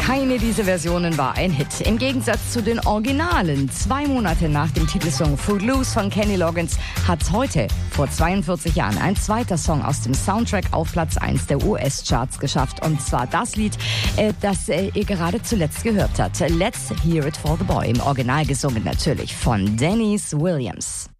Keine dieser Versionen war ein Hit. Im Gegensatz zu den Originalen. 2 Monate nach dem Titelsong Footloose von Kenny Loggins hat heute, vor 42 Jahren, ein zweiter Song aus dem Soundtrack auf Platz 1 der US-Charts geschafft. Und zwar das Lied, das ihr gerade zuletzt gehört habt. Let's Hear It for the Boy. Im Original gesungen natürlich von Dennis Williams.